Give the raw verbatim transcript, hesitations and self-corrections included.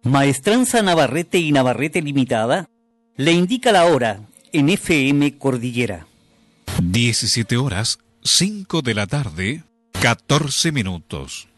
Maestranza Navarrete y Navarrete Limitada le indica la hora en F M Cordillera. diecisiete horas, cinco de la tarde, catorce minutos.